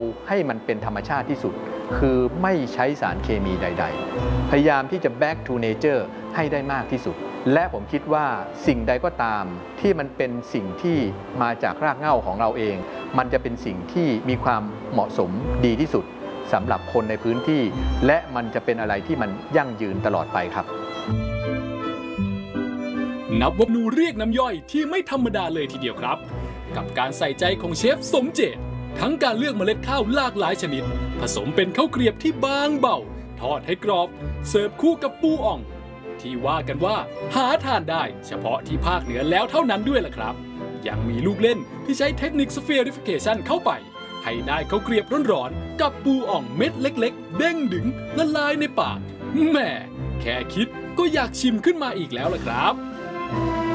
ให้มันเป็นธรรมชาติที่สุดคือไม่ใช้สารเคมีใดๆพยายามที่จะ back to nature ให้ได้มากที่สุดและผมคิดว่าสิ่งใดก็ตามที่มันเป็นสิ่งที่มาจากรากเหง้าของเราเองมันจะเป็นสิ่งที่มีความเหมาะสมดีที่สุดสำหรับคนในพื้นที่และมันจะเป็นอะไรที่มันยั่งยืนตลอดไปครับนับว่าเมนูเรียกน้ำย่อยที่ไม่ธรรมดาเลยทีเดียวครับกับการใส่ใจของเชฟสมเจตทั้งการเลือกเมล็ดข้าวหลากหลายชนิดผสมเป็นข้าวเกรียบที่บางเบาทอดให้กรอบเสิร์ฟคู่กับปูอ่องที่ว่ากันว่าหาทานได้เฉพาะที่ภาคเหนือแล้วเท่านั้นด้วยล่ะครับยังมีลูกเล่นที่ใช้เทคนิค Spherification เข้าไปให้ได้ข้าวเกรียบร้อนๆกับปูอ่องเม็ดเล็กๆเด้งดึงละลายในปากแหมแค่คิดก็อยากชิมขึ้นมาอีกแล้วล่ะครับ